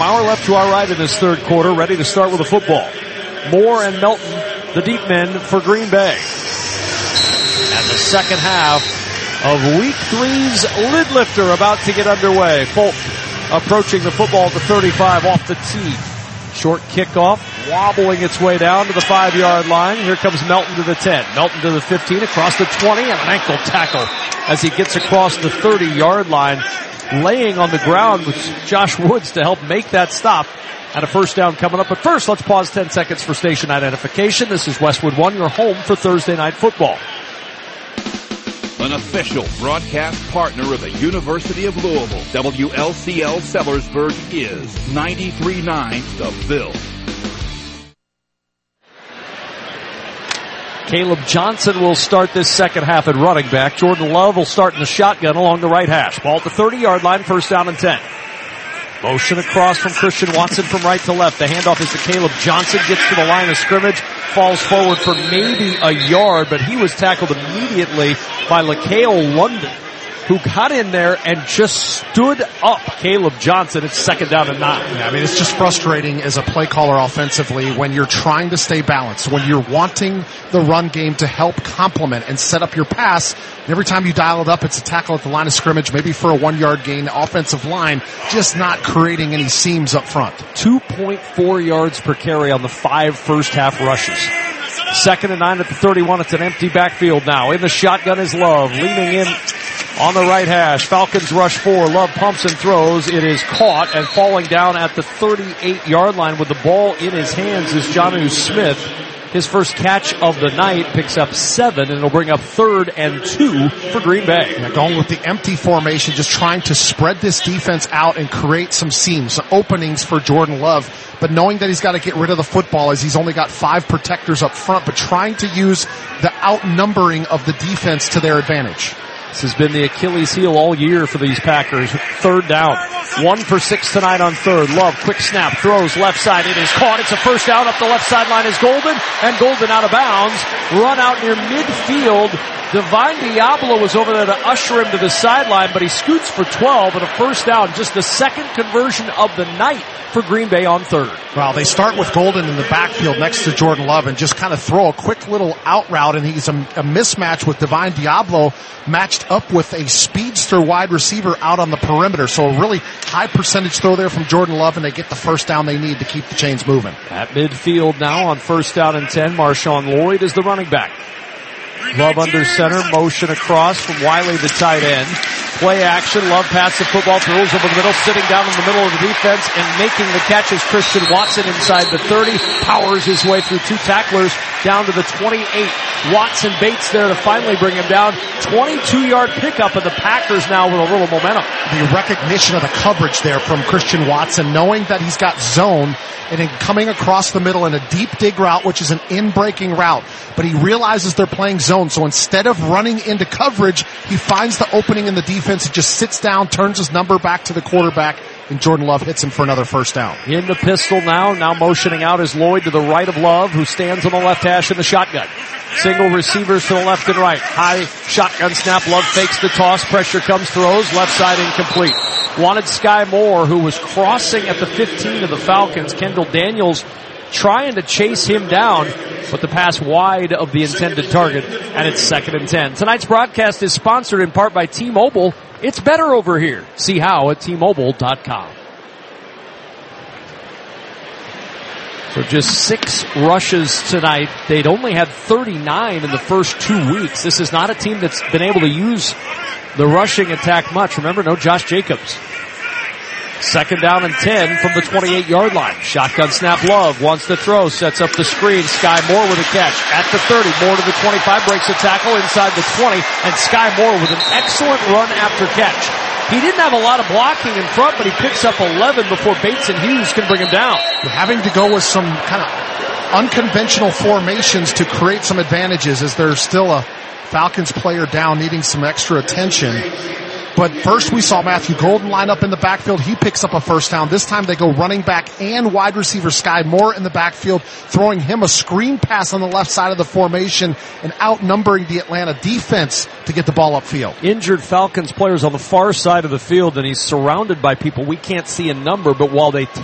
Our left to our right in this third quarter, ready to start with the football. Moore and Melton, the deep men for Green Bay. And the second half of Week 3's lid lifter about to get underway. Folk approaching the football at the 35 off the tee. Short kickoff, wobbling its way down to the 5-yard line. Here comes Melton to the 10. Melton to the 15, across the 20, and an ankle tackle as he gets across the 30-yard line. Laying on the ground with Josh Woods to help make that stop. And a first down coming up. But first, let's pause 10 seconds for station identification. This is Westwood One, your home for Thursday Night Football. An official broadcast partner of the University of Louisville, WLCL Sellersburg is 93.9 The Ville. Caleb Johnson will start this second half at running back. Jordan Love will start in the shotgun along the right hash. Ball at the 30-yard line, first down and 10. Motion across from Christian Watson from right to left. The handoff is to Caleb Johnson. Gets to the line of scrimmage. Falls forward for maybe a yard, but he was tackled immediately by LaCale London, who got in there and just stood up Caleb Johnson. It's second down and 9. Yeah, I mean, it's just frustrating as a play caller offensively when you're trying to stay balanced, when you're wanting the run game to help complement and set up your pass. And every time you dial it up, it's a tackle at the line of scrimmage, maybe for a 1-yard gain. The offensive line just not creating any seams up front. 2.4 yards per carry on the 5 first half rushes. Second and 9 at the 31. It's an empty backfield now. In the shotgun is Love, leaning in on the right hash. Falcons rush 4. Love pumps and throws. It is caught, and falling down at the 38-yard line with the ball in his hands is Jonnu Smith. His first catch of the night, picks up 7, and it'll bring up 3rd and 2 for Green Bay. Yeah, going with the empty formation, just trying to spread this defense out and create some seams, some openings for Jordan Love. But knowing that he's got to get rid of the football as he's only got 5 protectors up front, but trying to use the outnumbering of the defense to their advantage. This has been the Achilles heel all year for these Packers. Third down. 1 for 6 tonight on third. Love, quick snap, throws left side. It is caught. It's a first down. Up the left sideline is Golden, and Golden out of bounds. Run out near midfield. Divine Diablo was over there to usher him to the sideline, but he scoots for 12 and a first down. Just the second conversion of the night for Green Bay on third. Well, they start with Golden in the backfield next to Jordan Love and just kind of throw a quick little out route, and he's a mismatch with Divine Diablo matched up with a speedster wide receiver out on the perimeter. So a really high percentage throw there from Jordan Love, and they get the first down they need to keep the chains moving. At midfield now on first down and 10, Marshawn Lloyd is the running back. Love under center, motion across from Wiley, the tight end. Play action, Love passes the football, throws over the middle, sitting down in the middle of the defense and making the catch is Christian Watson inside the 30, powers his way through 2 tacklers down to the 28. Watson baits there to finally bring him down. 22-yard pickup, and the Packers now with a little momentum. The recognition of the coverage there from Christian Watson, knowing that he's got zone and then coming across the middle in a deep dig route, which is an in-breaking route. But he realizes they're playing zone, so instead of running into coverage, he finds the opening in the defense. He just sits down, turns his number back to the quarterback, and Jordan Love hits him for another first down. In the pistol now motioning out is Lloyd to the right of Love, who stands on the left hash in the shotgun. Single receivers to the left and right. High shotgun snap. Love fakes the toss. Pressure comes, throws. Left side incomplete. Wanted Sky Moore, who was crossing at the 15 of the Falcons. Kendall Daniels trying to chase him down, but the pass wide of the intended target, and it's second and 10. Tonight's broadcast is sponsored in part by T-Mobile. It's better over here. See how at T-Mobile.com. So just 6 rushes tonight. They'd only had 39 in the first 2 weeks. This is not a team that's been able to use the rushing attack much. Remember, no Josh Jacobs. Second down and 10 from the 28-yard line. Shotgun snap. Love wants to throw, sets up the screen. Sky Moore with a catch at the 30. Moore to the 25, breaks a tackle inside the 20, and Sky Moore with an excellent run after catch. He didn't have a lot of blocking in front, but he picks up 11 before Bates and Hughes can bring him down. You're having to go with some kind of unconventional formations to create some advantages, as there's still a Falcons player down needing some extra attention. But first we saw Matthew Golden line up in the backfield. He picks up a first down. This time they go running back and wide receiver Sky Moore in the backfield, throwing him a screen pass on the left side of the formation and outnumbering the Atlanta defense to get the ball upfield. Injured Falcons players on the far side of the field, and he's surrounded by people we can't see a number, but while they